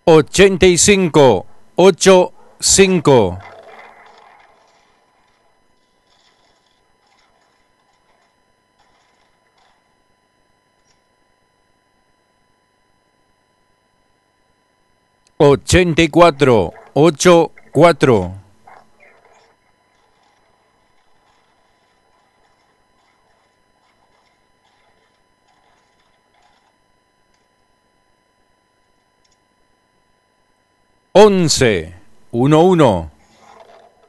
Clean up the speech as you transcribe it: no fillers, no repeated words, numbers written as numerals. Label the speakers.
Speaker 1: 85, 85. Ochenta y cuatro, 84. Once, 11.